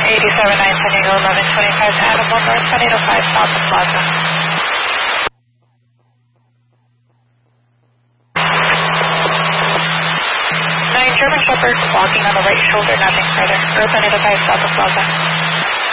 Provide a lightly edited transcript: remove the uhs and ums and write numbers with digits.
87 San Diego 1125 to Animal North, San Diego 5 South of Plaza. 9 German Shepherd walking on the right shoulder, nothing further. San Diego 5 South of Plaza.